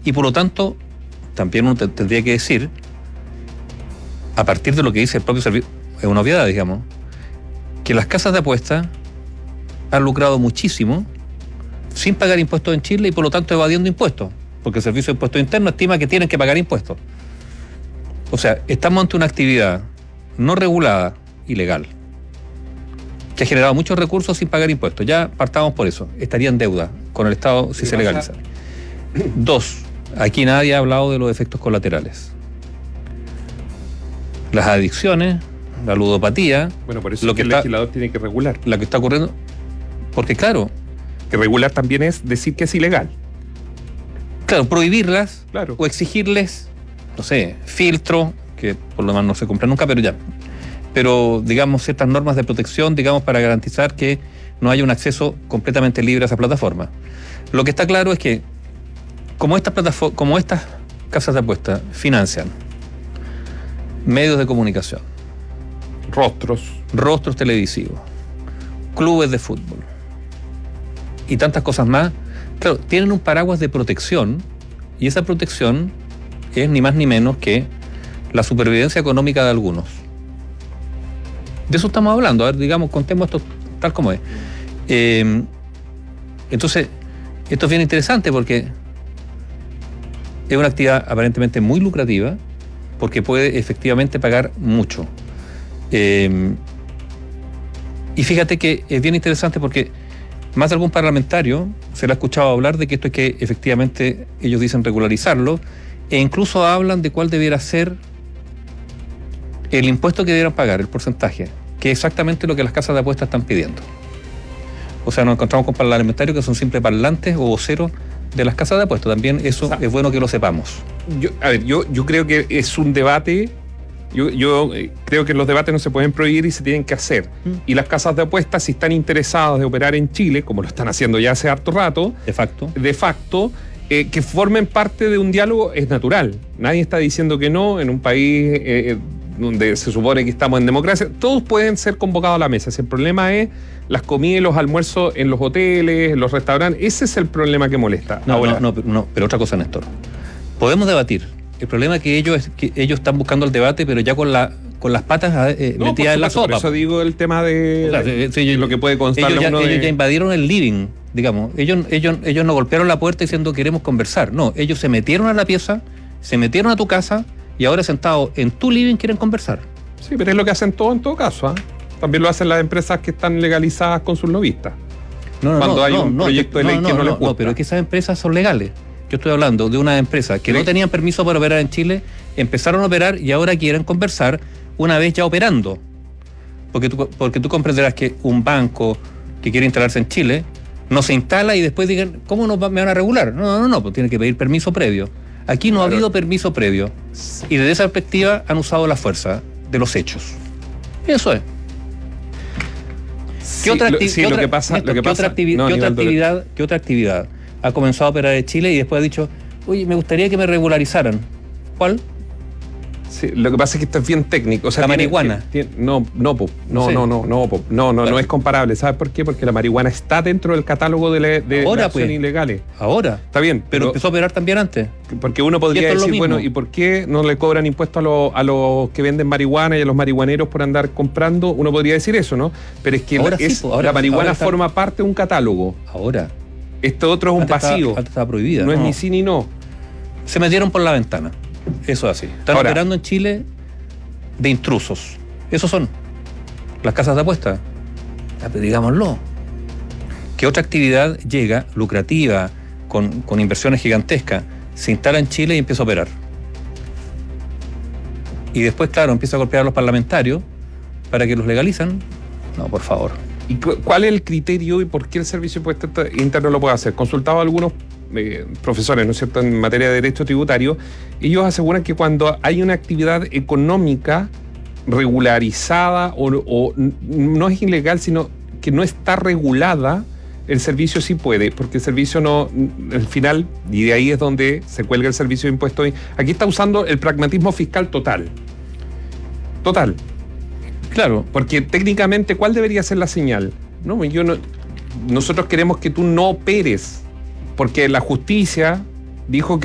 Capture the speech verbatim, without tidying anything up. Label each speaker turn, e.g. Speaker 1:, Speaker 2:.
Speaker 1: Y por lo tanto, también uno te, tendría que decir, a partir de lo que dice el propio servicio, es una obviedad, digamos, que las casas de apuestas han lucrado muchísimo sin pagar impuestos en Chile y por lo tanto evadiendo impuestos, porque el Servicio de Impuestos Internos estima que tienen que pagar impuestos. O sea, estamos ante una actividad no regulada, ilegal, que ha generado muchos recursos sin pagar impuestos. Ya partamos por eso. Estaría en deuda con el Estado si se legaliza. Dos, aquí nadie ha hablado de los efectos colaterales. Las adicciones, la ludopatía.
Speaker 2: Bueno, por eso
Speaker 1: lo
Speaker 2: es
Speaker 1: que
Speaker 2: que el
Speaker 1: está,
Speaker 2: legislador tiene que regular.
Speaker 1: Lo que está ocurriendo. Porque claro.
Speaker 2: Que regular también es decir que es ilegal.
Speaker 1: Claro, prohibirlas.
Speaker 2: Claro.
Speaker 1: O exigirles, no sé, filtro, que por lo demás no se compra nunca, pero ya. Pero, digamos, ciertas normas de protección, digamos, para garantizar que no haya un acceso completamente libre a esa plataforma. Lo que está claro es que, como estas plataformas, como estas casas de apuestas financian medios de comunicación,
Speaker 2: rostros,
Speaker 1: rostros televisivos, clubes de fútbol y tantas cosas más, claro, tienen un paraguas de protección y esa protección es ni más ni menos que la supervivencia económica de algunos. De eso estamos hablando. A ver, digamos, contemos esto tal como es. Eh, entonces, esto es bien interesante porque es una actividad aparentemente muy lucrativa porque puede efectivamente pagar mucho. Eh, y fíjate que es bien interesante porque más de algún parlamentario se le ha escuchado hablar de que esto hay que efectivamente, ellos dicen regularizarlo, e incluso hablan de cuál debiera ser el impuesto que debieran pagar, el porcentaje, que es exactamente lo que las casas de apuestas están pidiendo. O sea, nos encontramos con parlamentarios que son simples parlantes o voceros de las casas de apuestas. También eso, o sea, es bueno que lo sepamos.
Speaker 2: Yo, a ver, yo, yo creo que es un debate. Yo, yo eh, creo que los debates no se pueden prohibir y se tienen que hacer. Mm. Y las casas de apuestas, si están interesadas de operar en Chile, como lo están haciendo ya hace harto rato,
Speaker 1: de facto,
Speaker 2: de facto eh, que formen parte de un diálogo es natural. Nadie está diciendo que no en un país eh, donde se supone que estamos en democracia. Todos pueden ser convocados a la mesa. Si el problema es las comidas y los almuerzos en los hoteles, en los restaurantes, ese es el problema que molesta.
Speaker 1: No,
Speaker 2: Ahora,
Speaker 1: no, no, no, pero otra cosa, Néstor. Podemos debatir. El problema es que ellos, es que ellos están buscando el debate, pero ya con la con las patas eh,
Speaker 2: no,
Speaker 1: metidas en la sopa.
Speaker 2: Por eso digo el tema de,
Speaker 1: o sea,
Speaker 2: de,
Speaker 1: sí, ellos,
Speaker 2: lo que puede constar
Speaker 1: ellos, ya,
Speaker 2: uno de...
Speaker 1: ellos ya invadieron el living, digamos. Ellos, ellos, ellos no golpearon la puerta diciendo queremos conversar. No, ellos se metieron a la pieza, se metieron a tu casa y ahora sentados en tu living quieren conversar.
Speaker 2: Sí, pero es lo que hacen todos en todo caso. ¿eh? También lo hacen las empresas que están legalizadas con sus lobistas.
Speaker 1: No, no,
Speaker 2: Cuando
Speaker 1: no,
Speaker 2: hay
Speaker 1: no,
Speaker 2: un
Speaker 1: no,
Speaker 2: proyecto
Speaker 1: yo,
Speaker 2: de ley
Speaker 1: no,
Speaker 2: que no,
Speaker 1: no
Speaker 2: les
Speaker 1: gusta.
Speaker 2: gusta.
Speaker 1: No, pero es que esas empresas son legales. Yo estoy hablando de una empresa que sí. no tenían permiso para operar en Chile, empezaron a operar y ahora quieren conversar una vez ya operando. Porque tú, porque tú comprenderás que un banco que quiere instalarse en Chile no se instala y después digan, ¿cómo nos va, me van a regular? No, no, no, no, pues tiene que pedir permiso previo. Aquí no claro. ha habido permiso previo. Y desde esa perspectiva han usado la fuerza de los hechos. Eso es.
Speaker 2: Sí,
Speaker 1: ¿Qué otra,
Speaker 2: lo,
Speaker 1: acti-
Speaker 2: sí,
Speaker 1: ¿qué
Speaker 2: lo
Speaker 1: otra,
Speaker 2: que pasa,
Speaker 1: Néstor,
Speaker 2: lo que
Speaker 1: ¿qué
Speaker 2: pasa,
Speaker 1: otra, activi-
Speaker 2: no,
Speaker 1: ¿qué otra actividad, ¿qué otra actividad ha comenzado a operar en Chile y después ha dicho, oye, me gustaría que me regularizaran? ¿Cuál?
Speaker 2: Sí, lo que pasa es que esto es bien técnico. O sea,
Speaker 1: la
Speaker 2: tiene,
Speaker 1: marihuana.
Speaker 2: Tiene, no, no, po, no,
Speaker 1: sí.
Speaker 2: no, no, no, po, no, no, claro. no es comparable. ¿Sabes por qué? Porque la marihuana está dentro del catálogo de, le, de
Speaker 1: Ahora,
Speaker 2: acciones
Speaker 1: pues,
Speaker 2: ilegales.
Speaker 1: Ahora.
Speaker 2: Está bien.
Speaker 1: Pero, pero empezó a operar también antes.
Speaker 2: Porque uno podría decir, bueno, ¿y por qué no le cobran impuestos a, lo, a los que venden marihuana y a los marihuaneros por andar comprando? Uno podría decir eso, ¿no? Pero es que
Speaker 1: ahora
Speaker 2: la, es,
Speaker 1: sí, pues, ahora,
Speaker 2: la marihuana
Speaker 1: está,
Speaker 2: forma parte de un catálogo.
Speaker 1: Ahora.
Speaker 2: Esto otro es un
Speaker 1: antes
Speaker 2: vacío.
Speaker 1: Estaba, antes estaba prohibida.
Speaker 2: No,
Speaker 1: no
Speaker 2: es ni sí ni no.
Speaker 1: Se metieron por la ventana. Eso es así. Están ahora, operando en Chile de intrusos. Esos son las casas de apuestas. Ya, pero digámoslo. ¿Qué otra actividad llega, lucrativa, con, con inversiones gigantescas, se instala en Chile y empieza a operar? Y después, claro, empieza a golpear a los parlamentarios para que los legalizan. No, por favor.
Speaker 2: ¿Y cu- cuál es el criterio y por qué el Servicio de Impuestos Internos lo puede hacer? Consultado a algunos eh, profesores, ¿no es cierto?, en materia de derecho tributario, ellos aseguran que cuando hay una actividad económica regularizada o, o no es ilegal, sino que no está regulada, el servicio sí puede, porque el servicio no, al final, y de ahí es donde se cuelga el Servicio de Impuestos. Aquí está usando el pragmatismo fiscal total. Total. Claro, porque técnicamente, ¿cuál debería ser la señal? No, yo no, nosotros queremos que tú no operes, porque la justicia dijo que